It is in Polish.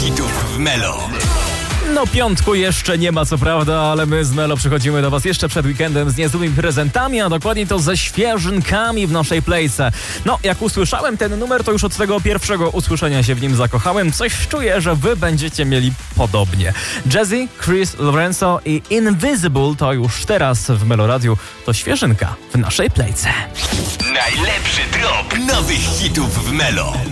hitów w Melo. No piątku jeszcze nie ma co prawda, ale my z Melo przychodzimy do was jeszcze przed weekendem z niezłymi prezentami, a dokładniej to ze świeżynkami w naszej playce. No, jak usłyszałem ten numer, to już od tego pierwszego usłyszenia się w nim zakochałem. Coś czuję, że wy będziecie mieli podobnie. Jazzy, Chris Lorenzo i Invisible to już teraz w Melo Radiu. To świeżynka w naszej playce. Najlepszy drop nowych hitów w Melo.